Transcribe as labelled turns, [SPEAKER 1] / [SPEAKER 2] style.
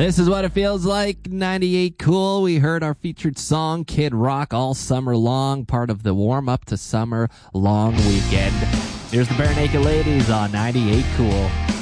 [SPEAKER 1] This is what it feels like. 98 Cool. We heard our featured song, Kid Rock, all summer long, part of the warm up to summer long weekend. Here's the Bare Naked Ladies on 98 Cool.